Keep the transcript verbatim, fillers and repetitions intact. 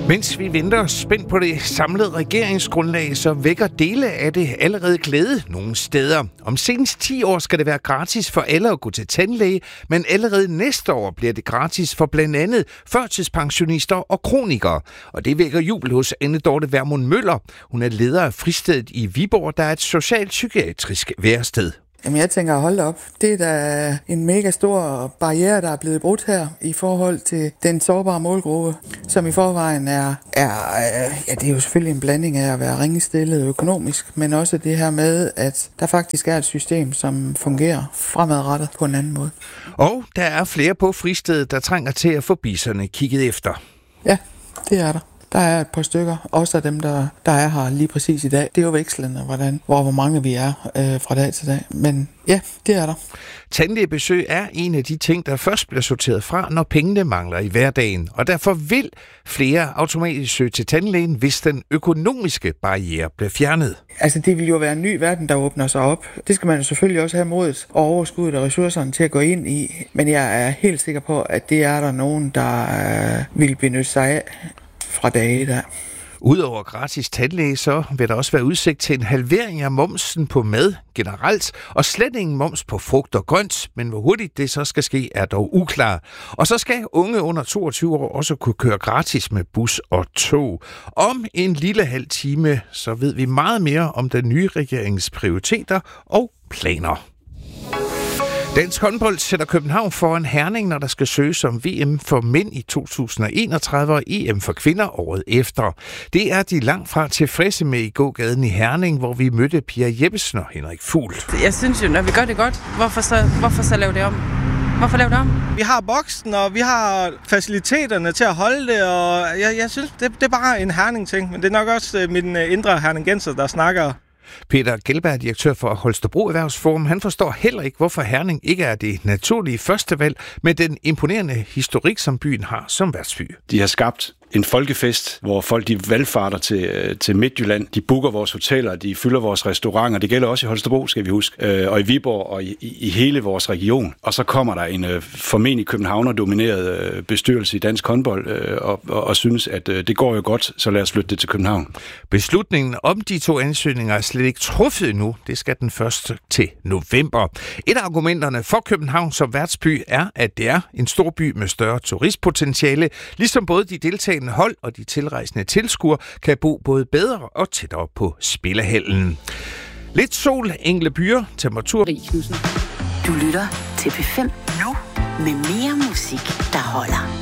Mens vi venter spændt på det samlede regeringsgrundlag, så vækker dele af det allerede glæde nogle steder. Om senest ti år skal det være gratis for alle at gå til tandlæge, men allerede næste år bliver det gratis for blandt andet førtidspensionister og kronikere. Og det vækker jubel hos Anne Dorte Vermund Møller. Hun er leder af fristedet i Viborg, der er et socialpsykiatrisk værested. Jamen jeg tænker, hold op. Det er da en mega stor barriere, der er blevet brudt her i forhold til den sårbare målgruppe, som i forvejen er, er ja, det er jo selvfølgelig en blanding af at være ringestillet økonomisk, men også det her med, at der faktisk er et system, som fungerer fremadrettet på en anden måde. Og der er flere på fristedet, der trænger til at få biserne kigget efter. Ja, det er der. Der er et par stykker, også af dem, der, der er her lige præcis i dag. Det er jo vekslende, hvordan, hvor, hvor mange vi er øh, fra dag til dag. Men ja, det er der. Tandlægebesøg er en af de ting, der først bliver sorteret fra, når pengene mangler i hverdagen. Og derfor vil flere automatisk søge til tandlægen, hvis den økonomiske barriere bliver fjernet. Altså, det vil jo være en ny verden, der åbner sig op. Det skal man jo selvfølgelig også have modet og overskuddet og ressourcerne til at gå ind i. Men jeg er helt sikker på, at det er der nogen, der øh, vil benytte sig af fra dage der. Udover gratis tandlæge, så vil der også være udsigt til en halvering af momsen på mad generelt, og slet ingen moms på frugt og grønt, men hvor hurtigt det så skal ske, er dog uklar. Og så skal unge under toogtyve år også kunne køre gratis med bus og tog. Om en lille halv time, så ved vi meget mere om den nye regerings prioriteter og planer. Dansk håndbold sætter København foran Herning, når der skal søges om V M for mænd i to tusind og enogtredive og E M for kvinder året efter. Det er de langt fra tilfredse med i gågaden i Herning, hvor vi mødte Pia Jeppesen og Henrik Fugl. Jeg synes jo, når vi gør det godt, hvorfor så, hvorfor så lave det om? Hvorfor lave det om? Vi har boksen, og vi har faciliteterne til at holde det, og jeg, jeg synes, det, det er bare en Herning-ting. Men det er nok også min indre herningenser, der snakker. Peter Gelberg, direktør for Holstebro Erhvervsforum, han forstår heller ikke, hvorfor Herning ikke er det naturlige førstevalg med den imponerende historik, som byen har som værtsby. De har skabt en folkefest, hvor folk de valgfarter til, til Midtjylland. De booker vores hoteller, de fylder vores restauranter. Det gælder også i Holstebro, skal vi huske, og i Viborg og i, i hele vores region. Og så kommer der en formentlig københavner-domineret bestyrelse i dansk håndbold og, og, og synes, at det går jo godt, så lad os flytte det til København. Beslutningen om de to ansøgninger er slet ikke truffet endnu. Det skal den første til november. Et af argumenterne for København som værtsby er, at det er en stor by med større turistpotentiale, ligesom både de deltagende hold og de tilrejsende tilskuere kan bo både bedre og tættere på spillehallen. Lidt sol, enkelte byer, temperatur. Du lytter til P fem nu med mere musik, der holder.